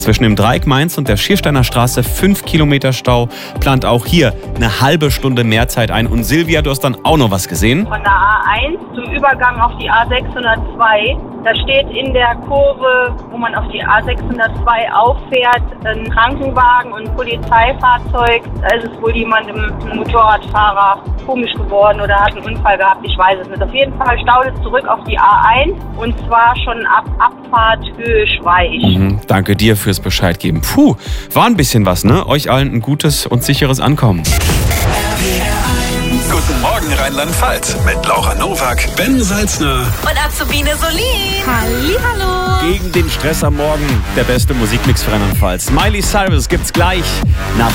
Zwischen dem Dreieck Mainz und der Schiersteiner Straße 5 Kilometer Stau, plant auch hier eine halbe Stunde mehr Zeit ein. Und Silvia, du hast dann auch noch was gesehen? Von der A1 zum Übergang auf die A602, da steht in der Kurve, wo man auf die A602 auffährt, ein Krankenwagen und ein Polizeifahrzeug. Da ist es wohl jemandem, ein Motorradfahrer, komisch geworden oder hat einen Unfall gehabt, ich weiß es nicht. Auf jeden Fall staut es zurück auf die A1 und zwar schon ab Abfahrt Höhe Schweich. Danke dir fürs Bescheid geben. Puh, war ein bisschen was, ne? Euch allen ein gutes und sicheres Ankommen. Guten Morgen Rheinland-Pfalz mit Laura Nowak, Ben Salzner und Azubine Solin. Hallihallo. Gegen den Stress am Morgen der beste Musikmix für Rheinland-Pfalz. Miley Cyrus gibt's gleich nach